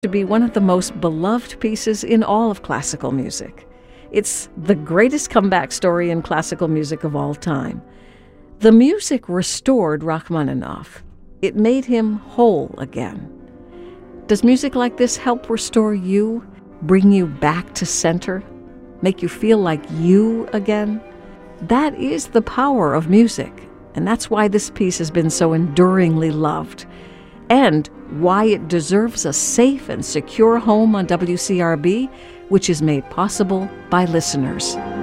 to be one of the most beloved pieces in all of classical music. It's the greatest comeback story in classical music of all time. The music restored Rachmaninoff. It made him whole again. Does music like this help restore you, bring you back to center, make you feel like you again? That is the power of music, and that's why this piece has been so enduringly loved, and why it deserves a safe and secure home on WCRB, which is made possible by listeners.